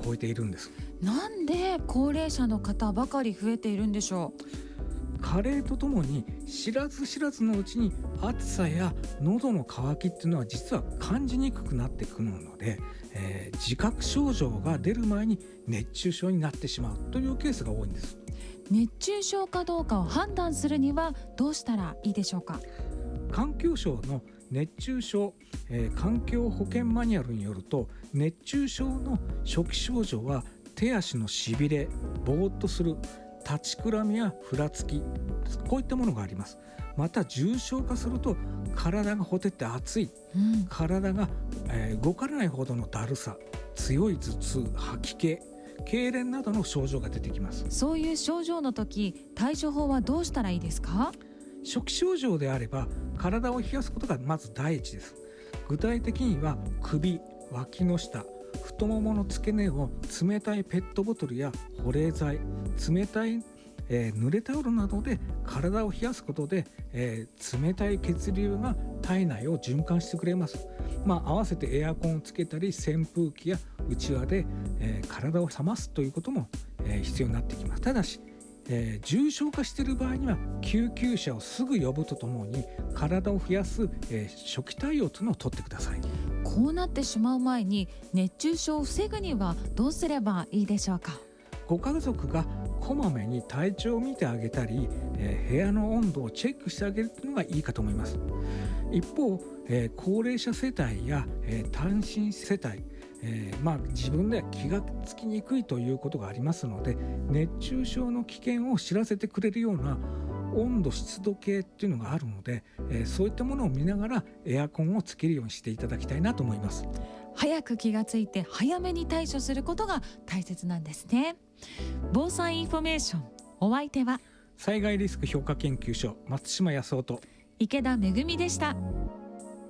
超えているんです。 なんで高齢者の方ばかり増えているんでしょ加齢とともに知らず知らずのうちに暑さや喉の渇きっていうのは実は感じにくくなってくるので、自覚症状が出る前に熱中症になってしまうというケースが多いんです。 う。熱中症かどうかを判断するにはどうしたらいいでしょうか？ 環境省の熱中症、環境保険マニュアルによると、熱中症の初期症状は手足のしびれ、ぼーっとする、立ちくらみやふらつき、こういったものがあります。また重症化すると体がほてって熱い、体が、動かれないほどのだるさ、強い頭痛、吐き気、痙攣などの症状が出てきます。 そういう症状の時、対処法はどうしたらいいですか？ 初期症状であれば体を冷やすことがまず第一です。具体的には首、脇の下、太ももの付け根を冷たいペットボトルや保冷剤、冷たい、濡れタオルなどで体を冷やすことで、冷たい血流が体内を循環してくれます。合わせてエアコンをつけたり扇風機やうちわで、体を冷ますということも、必要になってきます。ただし、重症化している場合には救急車をすぐ呼ぶとともに体を冷やす、初期対応というのを取ってください。 こうなってしまう前に熱中症を防ぐにはどうすればいいでしょうか？ ご家族がこまめに体調を見てあげたり、部屋の温度をチェックしてあげるというのがいいかと思います。一方、高齢者世帯や、単身世帯、自分では気がつきにくいということがありますので、熱中症の危険を知らせてくれるような温度湿度計っていうのがあるので、そういったものを見ながらエアコンをつけるようにしていただきたいなと思います。 早く気がついて早めに対処することが大切なんですね。防災インフォメーション、お相手は災害リスク評価研究所松島康夫と池田めぐみでした。